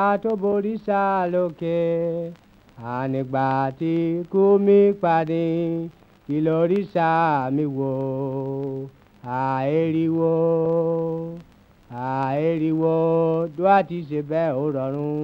àtòbòrìṣà lókè ànígbà tí kú mi pàdé kí lóríṣà mi wò àìríwó dúà ti ṣe bẹ́ẹ̀ ó rọrùn.